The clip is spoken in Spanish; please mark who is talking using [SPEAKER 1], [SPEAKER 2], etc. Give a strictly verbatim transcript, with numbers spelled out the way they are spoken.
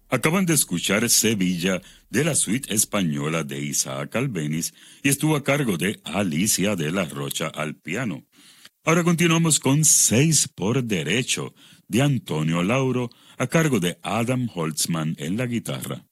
[SPEAKER 1] Acaban de escuchar Sevilla de la suite española de Isaac Albéniz y estuvo a cargo de Alicia de la Rocha al piano. Ahora continuamos con Seis por Derecho de Antonio Lauro a cargo de Adam Holtzman en la guitarra.